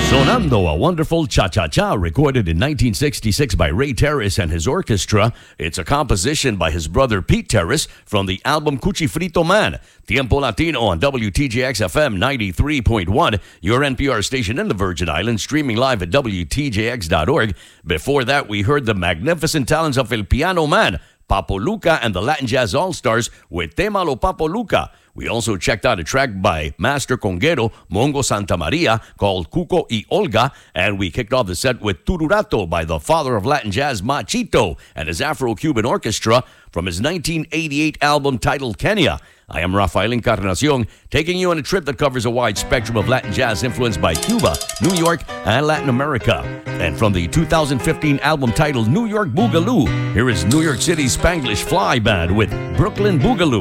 Sonando, a wonderful cha-cha-cha recorded in 1966 by Ray Terrace and his orchestra. It's a composition by his brother Pete Terrace from the album Cuchifrito Man. Tiempo Latino on WTJX-FM 93.1, your NPR station in the Virgin Islands, streaming live at WTJX.org. Before that, we heard the magnificent talents of El Piano Man, Papo Luca and the Latin Jazz All-Stars with Tema Lo Papo Luca. We also checked out a track by Master Conguero, Mongo Santamaria, called Cuco y Olga, and we kicked off the set with Tururato by the father of Latin jazz, Machito, and his Afro-Cuban orchestra from his 1988 album titled Kenya. I am Rafael Encarnacion, taking you on a trip that covers a wide spectrum of Latin jazz influenced by Cuba, New York, and Latin America. And from the 2015 album titled New York Boogaloo, here is New York City's Spanglish Fly Band with Brooklyn Boogaloo.